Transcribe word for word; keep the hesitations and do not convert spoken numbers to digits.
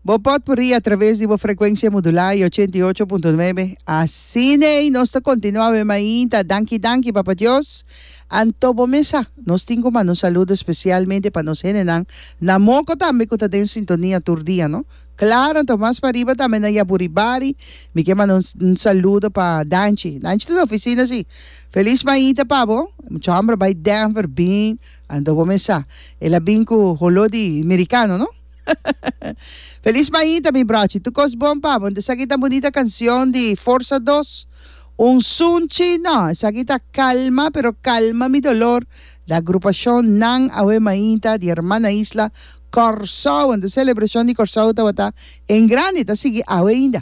Bopot por aí através de uma frequência modular oitenta e oito ponto nove. Assim é, nós está continuando ainda. Danke, danke, Papa Dios. Antobo mesa, nós temos uma um saludo especialmente para nós renan. Na moco também que está em sintonia turdia, não? Claro, então mais para arriba também na Yaburibari. Me queima um, um saludo para Danchi. Danchi da oficina, sim. Feliz manhã, Pabo. Mucho hambre by Denver, bem. Antobo mesa. Ela bem com rolo de americano, não? Feliz manhã, mi brachi. Tu cos bom, Pabo. Esa kita bonita canción de Forza dos. Un sunchi, no. Esa kita calma, pero calma mi dolor. La agrupación Nang Awe Mainta de Hermana Isla Corsao. En la celebración de Corsao Tabata. En grande, ta sigue Awe Inda.